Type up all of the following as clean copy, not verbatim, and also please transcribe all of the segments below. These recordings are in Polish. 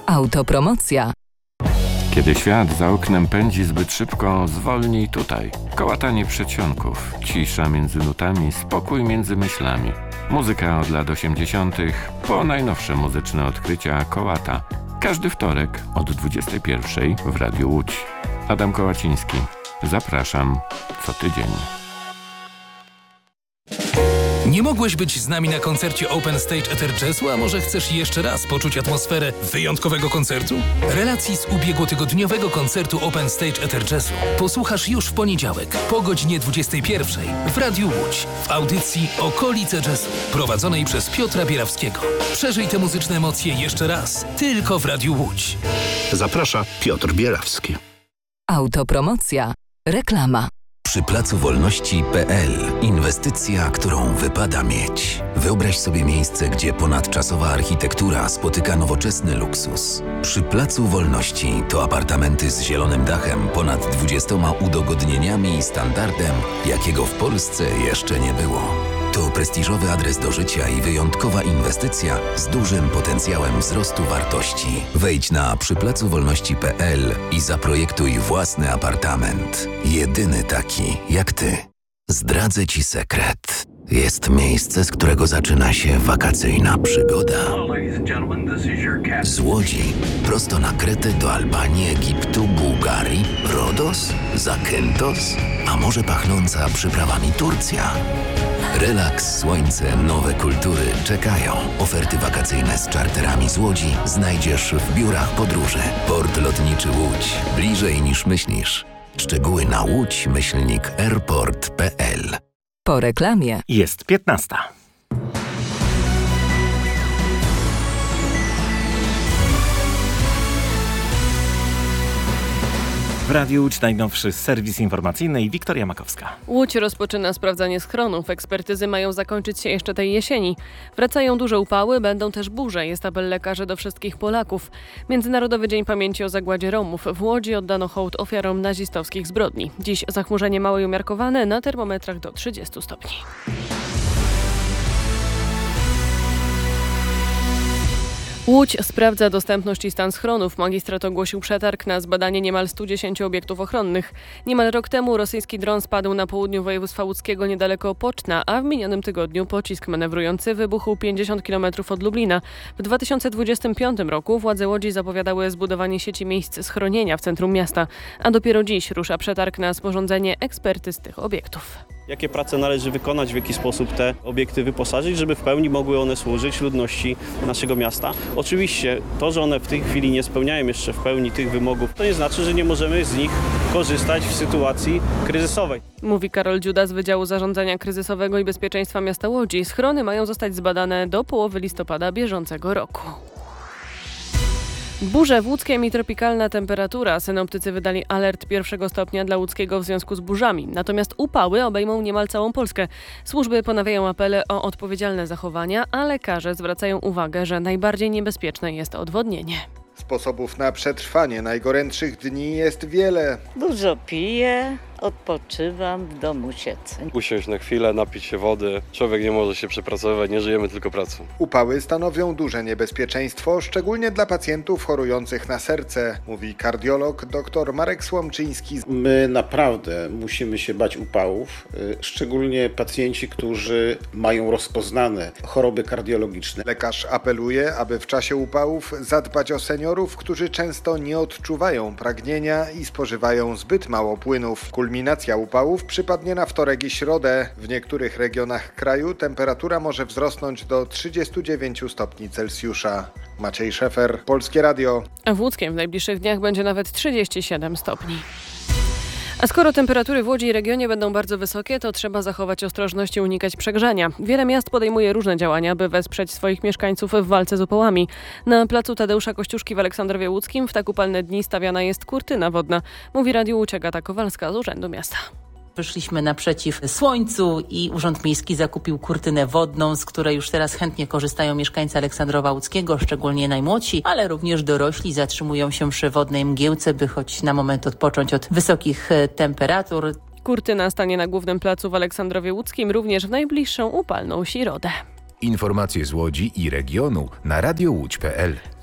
Autopromocja. Kiedy świat za oknem pędzi zbyt szybko, zwolnij tutaj. Kołatanie przedsionków, cisza między nutami, spokój między myślami. Muzyka od lat 80. po najnowsze muzyczne odkrycia Kołata. Każdy wtorek od 21 w Radiu Łódź. Adam Kołaciński. Zapraszam co tydzień. Nie mogłeś być z nami na koncercie Open Stage Ether Jazzu, a może chcesz jeszcze raz poczuć atmosferę wyjątkowego koncertu? Relacji z ubiegłotygodniowego koncertu Open Stage Ether Jazzu posłuchasz już w poniedziałek po godzinie 21 w Radiu Łódź w audycji Okolice Jazzu prowadzonej przez Piotra Bierawskiego. Przeżyj te muzyczne emocje jeszcze raz tylko w Radiu Łódź. Zaprasza Piotr Bierawski. Autopromocja. Reklama. Przy Placu Wolności.pl inwestycja, którą wypada mieć. Wyobraź sobie miejsce, gdzie ponadczasowa architektura spotyka nowoczesny luksus. Przy Placu Wolności to apartamenty z zielonym dachem, ponad 20 udogodnieniami i standardem, jakiego w Polsce jeszcze nie było. To prestiżowy adres do życia i wyjątkowa inwestycja z dużym potencjałem wzrostu wartości. Wejdź na przyplacowolności.pl i zaprojektuj własny apartament. Jedyny taki jak ty. Zdradzę ci sekret. Jest miejsce, z którego zaczyna się wakacyjna przygoda. Z Łodzi prosto na Kretę do Albanii, Egiptu, Bułgarii, Rodos, Zakynthos, a może pachnąca przyprawami Turcja. Relaks, słońce, nowe kultury czekają. Oferty wakacyjne z czarterami z Łodzi znajdziesz w biurach podróży. Port lotniczy Łódź. Bliżej niż myślisz. Szczegóły na łódź-airport.pl. Po reklamie jest 15. W Radiu Łódź najnowszy serwis informacyjny i Wiktoria Makowska. Łódź rozpoczyna sprawdzanie schronów. Ekspertyzy mają zakończyć się jeszcze tej jesieni. Wracają duże upały, będą też burze. Jest apel lekarzy do wszystkich Polaków. Międzynarodowy Dzień Pamięci o Zagładzie Romów. W Łodzi oddano hołd ofiarom nazistowskich zbrodni. Dziś zachmurzenie małe i umiarkowane, na termometrach do 30 stopni. Łódź sprawdza dostępność i stan schronów. Magistrat ogłosił przetarg na zbadanie niemal 110 obiektów ochronnych. Niemal rok temu rosyjski dron spadł na południu województwa łódzkiego niedaleko Poczna, a w minionym tygodniu pocisk manewrujący wybuchł 50 km od Lublina. W 2025 roku władze Łodzi zapowiadały zbudowanie sieci miejsc schronienia w centrum miasta, a dopiero dziś rusza przetarg na sporządzenie ekspertyz tych obiektów. Jakie prace należy wykonać, w jaki sposób te obiekty wyposażyć, żeby w pełni mogły one służyć ludności naszego miasta. Oczywiście to, że one w tej chwili nie spełniają jeszcze w pełni tych wymogów, to nie znaczy, że nie możemy z nich korzystać w sytuacji kryzysowej. Mówi Karol Dziuda z Wydziału Zarządzania Kryzysowego i Bezpieczeństwa Miasta Łodzi. Schrony mają zostać zbadane do połowy listopada bieżącego roku. Burze w Łódzkiem i tropikalna temperatura. Synoptycy wydali alert 1 stopnia dla Łódzkiego w związku z burzami. Natomiast upały obejmą niemal całą Polskę. Służby ponawiają apele o odpowiedzialne zachowania, a lekarze zwracają uwagę, że najbardziej niebezpieczne jest odwodnienie. Sposobów na przetrwanie najgorętszych dni jest wiele. Dużo piję, odpoczywam, w domu siedzę. Usiąść na chwilę, napić się wody. Człowiek nie może się przepracowywać, nie żyjemy tylko pracą. Upały stanowią duże niebezpieczeństwo, szczególnie dla pacjentów chorujących na serce, mówi kardiolog dr Marek Słomczyński. My naprawdę musimy się bać upałów, szczególnie pacjenci, którzy mają rozpoznane choroby kardiologiczne. Lekarz apeluje, aby w czasie upałów zadbać o seniorów, którzy często nie odczuwają pragnienia i spożywają zbyt mało płynów. Kulminacja upałów przypadnie na wtorek i środę. W niektórych regionach kraju temperatura może wzrosnąć do 39 stopni Celsjusza. Maciej Szefer, Polskie Radio. A w Łódzkiem w najbliższych dniach będzie nawet 37 stopni. A skoro temperatury w Łodzi i regionie będą bardzo wysokie, to trzeba zachować ostrożność i unikać przegrzania. Wiele miast podejmuje różne działania, by wesprzeć swoich mieszkańców w walce z upałami. Na placu Tadeusza Kościuszki w Aleksandrowie Łódzkim w tak upalne dni stawiana jest kurtyna wodna, mówi Radiu Łódź Agata Kowalska z Urzędu Miasta. Wyszliśmy naprzeciw słońcu i Urząd Miejski zakupił kurtynę wodną, z której już teraz chętnie korzystają mieszkańcy Aleksandrowa Łódzkiego, szczególnie najmłodsi, ale również dorośli zatrzymują się przy wodnej mgiełce, by choć na moment odpocząć od wysokich temperatur. Kurtyna stanie na głównym placu w Aleksandrowie Łódzkim również w najbliższą upalną środę. Informacje z Łodzi i regionu na radiowłódź.pl.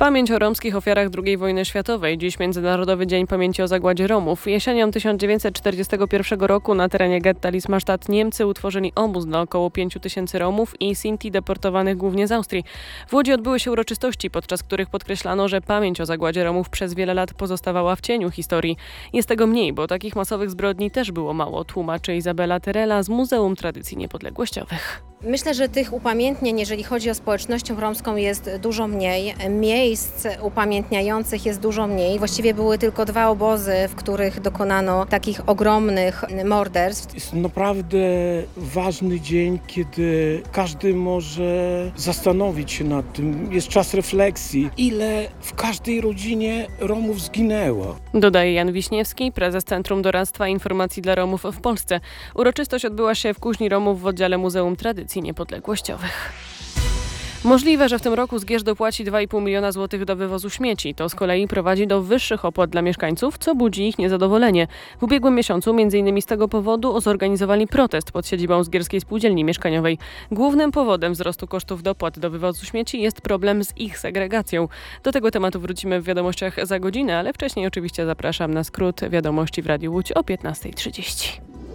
Pamięć o romskich ofiarach II wojny światowej. Dziś Międzynarodowy Dzień Pamięci o Zagładzie Romów. Jesienią 1941 roku na terenie getta Liesmarstadt Niemcy utworzyli obóz dla około 5 000 Romów i Sinti deportowanych głównie z Austrii. W Łodzi odbyły się uroczystości, podczas których podkreślano, że pamięć o zagładzie Romów przez wiele lat pozostawała w cieniu historii. Jest tego mniej, bo takich masowych zbrodni też było mało, tłumaczy Izabela Terela z Muzeum Tradycji Niepodległościowych. Myślę, że tych upamiętnień, jeżeli chodzi o społeczność romską, jest dużo mniej. Miejsc upamiętniających jest dużo mniej. Właściwie były tylko 2 obozy, w których dokonano takich ogromnych morderstw. Jest naprawdę ważny dzień, kiedy każdy może zastanowić się nad tym. Jest czas refleksji, ile w każdej rodzinie Romów zginęło. Dodaje Jan Wiśniewski, prezes Centrum Doradztwa i Informacji dla Romów w Polsce. Uroczystość odbyła się w Kuźni Romów w oddziale Muzeum Tradycji Niepodległościowych. Możliwe, że w tym roku Zgierz dopłaci 2,5 miliona złotych do wywozu śmieci. To z kolei prowadzi do wyższych opłat dla mieszkańców, co budzi ich niezadowolenie. W ubiegłym miesiącu m.in. z tego powodu zorganizowali protest pod siedzibą Zgierskiej Spółdzielni Mieszkaniowej. Głównym powodem wzrostu kosztów dopłat do wywozu śmieci jest problem z ich segregacją. Do tego tematu wrócimy w wiadomościach za godzinę, ale wcześniej oczywiście zapraszam na skrót wiadomości w Radiu Łódź o 15:30.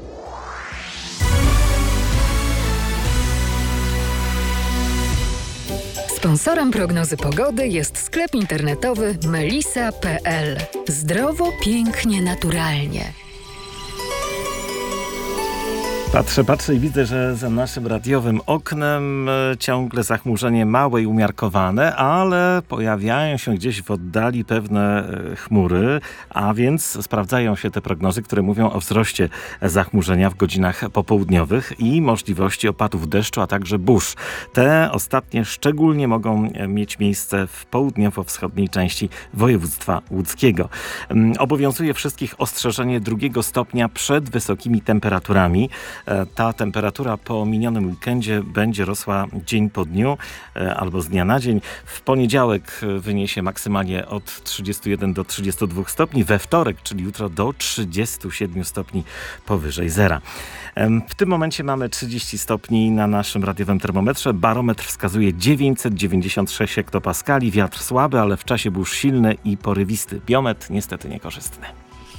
Sponsorem prognozy pogody jest sklep internetowy melisa.pl. Zdrowo, pięknie, naturalnie. Patrzę i widzę, że za naszym radiowym oknem ciągle zachmurzenie małe i umiarkowane, ale pojawiają się gdzieś w oddali pewne chmury, a więc sprawdzają się te prognozy, które mówią o wzroście zachmurzenia w godzinach popołudniowych i możliwości opadów deszczu, a także burz. Te ostatnie szczególnie mogą mieć miejsce w południowo-wschodniej części województwa łódzkiego. Obowiązuje wszystkich ostrzeżenie 2 stopnia przed wysokimi temperaturami. Ta temperatura po minionym weekendzie będzie rosła dzień po dniu albo z dnia na dzień. W poniedziałek wyniesie maksymalnie od 31 do 32 stopni, we wtorek, czyli jutro, do 37 stopni powyżej zera. W tym momencie mamy 30 stopni na naszym radiowym termometrze. Barometr wskazuje 996 hektopaskali. Wiatr słaby, ale w czasie burz silny i porywisty. Biometr niestety niekorzystny.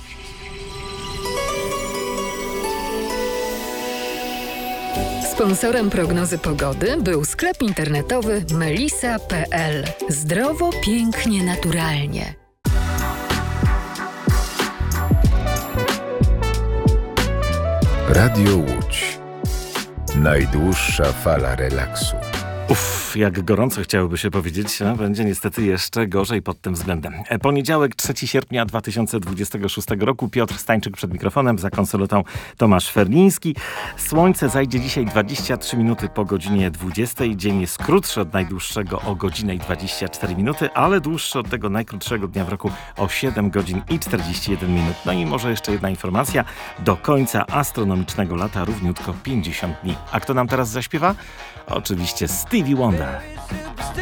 Sponsorem prognozy pogody był sklep internetowy melisa.pl. Zdrowo, pięknie, naturalnie. Radio Łódź. Najdłuższa fala relaksu. Jak gorąco chciałoby się powiedzieć, będzie niestety jeszcze gorzej pod tym względem. Poniedziałek, 3 sierpnia 2026 roku. Piotr Stańczyk przed mikrofonem, za konsoletą Tomasz Ferliński. Słońce zajdzie dzisiaj 23 minuty po godzinie 20. Dzień jest krótszy od najdłuższego o godzinę i 24 minuty, ale dłuższy od tego najkrótszego dnia w roku o 7 godzin i 41 minut. No i może jeszcze jedna informacja. Do końca astronomicznego lata równiutko 50 dni. A kto nam teraz zaśpiewa? Oczywiście Stevie Wonder.